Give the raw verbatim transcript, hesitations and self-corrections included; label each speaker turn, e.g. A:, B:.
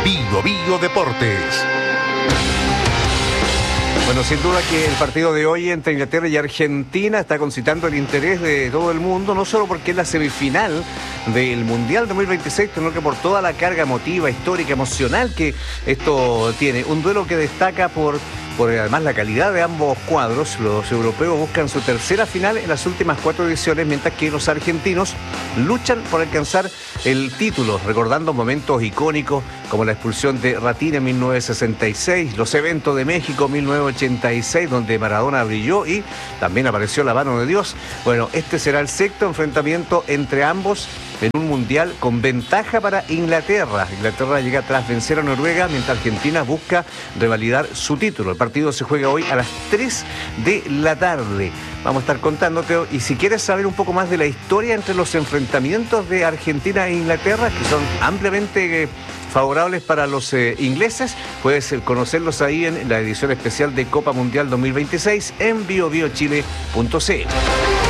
A: Bio Bio Deportes.
B: Bueno, sin duda que el partido de hoy entre Inglaterra y Argentina está concitando el interés de todo el mundo, no solo porque es la semifinal del Mundial dos mil veintiséis, sino que por toda la carga emotiva, histórica, emocional que esto tiene. Un duelo que destaca por, por además la calidad de ambos cuadros. Los europeos buscan su tercera final en las últimas cuatro ediciones, mientras que los argentinos luchan por alcanzar el título, recordando momentos icónicos como la expulsión de Ratín en mil novecientos sesenta y seis, los eventos de México mil novecientos ochenta y seis, donde Maradona brilló y también apareció la mano de Dios. Bueno, este será el sexto enfrentamiento entre ambos en un mundial con ventaja para Inglaterra. Inglaterra llega tras vencer a Noruega, mientras Argentina busca revalidar su título. El partido se juega hoy a las tres de la tarde. Vamos a estar contándote, y si quieres saber un poco más de la historia entre los enfrentamientos de Argentina e Inglaterra, que son ampliamente eh, favorables para los eh, ingleses, puedes eh, conocerlos ahí en la edición especial de Copa Mundial dos mil veintiséis en bio bio chile punto c l.